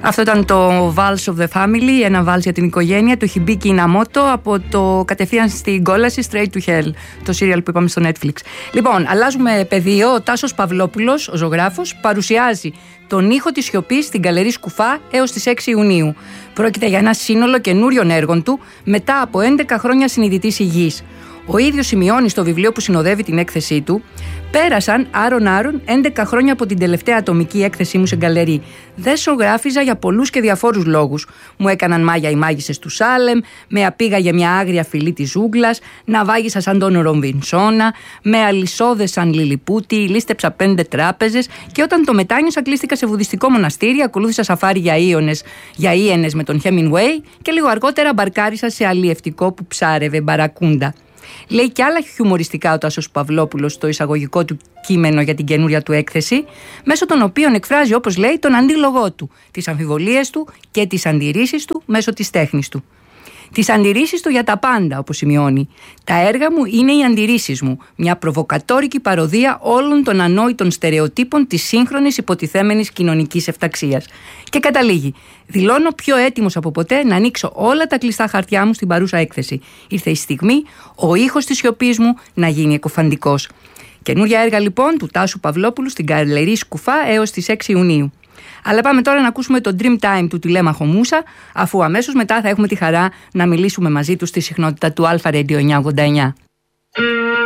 Αυτό ήταν το Vals of the Family, ένα βάλς για την οικογένεια του Hibiki Inamoto από το Κατευθείαν στην κόλαση Straight to Hell, το serial που είπαμε στο Netflix. Λοιπόν, αλλάζουμε πεδίο. Ο Τάσος Παυλόπουλος, ο ζωγράφος, παρουσιάζει τον ήχο της σιωπής στην Γκαλερί Σκουφά έως τις 6 Ιουνίου. Πρόκειται για ένα σύνολο καινούριων έργων του μετά από 11 χρόνια συνειδητής υγιής. Ο ίδιος σημειώνει στο βιβλίο που συνοδεύει την έκθεσή του: «Πέρασαν άρον 11 χρόνια από την τελευταία ατομική έκθεσή μου σε γκαλερί. Δεν ζωγράφιζα για πολλούς και διαφόρους λόγους. Μου έκαναν μάγια οι μάγισσες του Σάλεμ, με απήγαγε μια άγρια φυλή της ζούγκλας, ναυάγησα σαν τον Ρομβινσόνα, με αλυσόδες σαν Λιλιπούτη, λίστεψα 5 τράπεζες και όταν το μετάνιωσα κλείστηκα σε βουδιστικό μοναστήρι, ακολούθησα σαφάρι για Ίενες με τον Χέμινγκουέι και λίγο αργότερα μπαρκάρισα σε αλλιευτικό που ψάρευε μπαρακούντα». Λέει και άλλα χιουμοριστικά ο Τάσος Παυλόπουλος στο εισαγωγικό του κείμενο για την καινούρια του έκθεση, μέσω των οποίων εκφράζει, όπως λέει, τον αντίλογό του, τις αμφιβολίες του και τις αντιρρήσεις του μέσω της τέχνης του. Τις αντιρρήσεις του για τα πάντα, όπως σημειώνει. «Τα έργα μου είναι οι αντιρρήσεις μου, μια προβοκατόρικη παροδία όλων των ανόητων στερεοτύπων της σύγχρονης υποτιθέμενης κοινωνικής ευταξίας». Και καταλήγει: «Δηλώνω πιο έτοιμος από ποτέ να ανοίξω όλα τα κλειστά χαρτιά μου στην παρούσα έκθεση. Ήρθε η στιγμή ο ήχος της σιωπής μου να γίνει εκοφαντικός». Καινούρια έργα λοιπόν του Τάσου Παυλόπουλου στην Γκαλερί Σκουφά έως τις 6 Ιουνίου. Αλλά πάμε τώρα να ακούσουμε το Dream Time του Τηλέμαχο Μούσα, αφού αμέσως μετά θα έχουμε τη χαρά να μιλήσουμε μαζί του στη συχνότητα του Αλφα Radio 989.